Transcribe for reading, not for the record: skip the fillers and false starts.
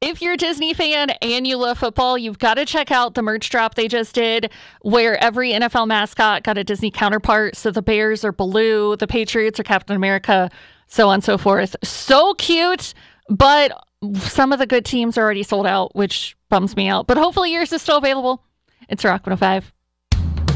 if you're a Disney fan and you love football, you've got to check out the merch drop they just did, where every NFL mascot got a Disney counterpart. So the Bears are Baloo, the Patriots are Captain America, so on and so forth. So cute, but some of the good teams are already sold out, which bums me out. But hopefully yours is still available. It's Rock 105.